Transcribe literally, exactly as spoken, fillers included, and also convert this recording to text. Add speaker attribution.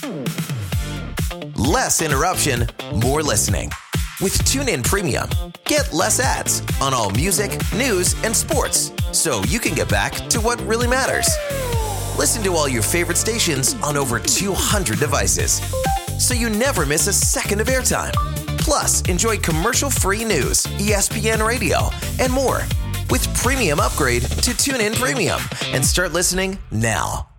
Speaker 1: Less interruption, more listening. With TuneIn Premium, get less ads on all music, news, and sports, so you can get back to what really matters. Listen to all your favorite stations on over two hundred devices, so you never miss a second of airtime. Plus, enjoy commercial-free news, E S P N Radio, and more. With Premium, upgrade to TuneIn Premium and start listening now.